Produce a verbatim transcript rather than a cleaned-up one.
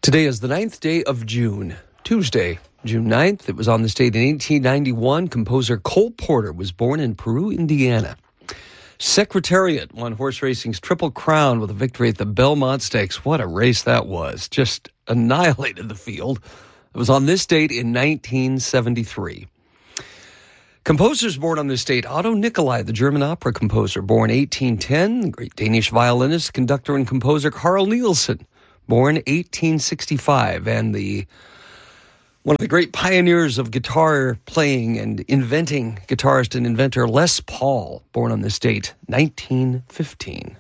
Today is the ninth day of June, Tuesday, June ninth. It was on this date in eighteen ninety-one. Composer Cole Porter was born in Peru, Indiana. Secretariat won horse racing's Triple Crown with a victory at the Belmont Stakes. What a race that was. Just annihilated the field. It was on this date in nineteen seventy-three. Composers born on this date: Otto Nicolai, the German opera composer, born eighteen ten. The great Danish violinist, conductor, and composer Carl Nielsen, born eighteen sixty-five, and the one of the great pioneers of guitar playing and inventing, guitarist and inventor Les Paul, born on this date, nineteen fifteen.